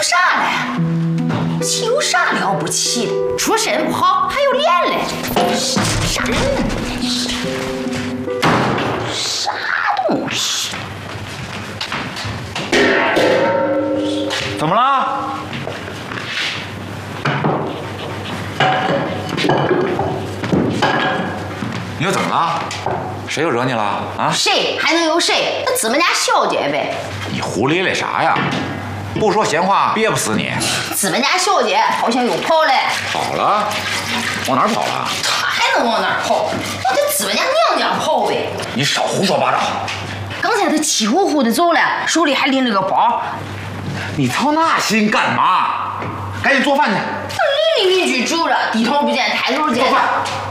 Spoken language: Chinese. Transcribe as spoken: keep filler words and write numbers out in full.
啥嘞？气有啥了不起的？出身不好还有脸嘞？啥人呢？啥东西？ 怎么了？你又怎么了？谁又惹你了啊？ 谁还能有谁？那资本家小姐呗。 你胡咧咧啥呀？不说闲话憋不死你。 资本家小姐好像又跑了。 跑了？往哪儿跑了？ 她还能往哪儿跑？往这资本家娘家跑呗。 你少胡说八道。 刚才她气呼呼的走了，手里还拎着个包。 你操那心干嘛？赶紧做饭去。 邻里邻居住着，低头不见抬头见。 做饭。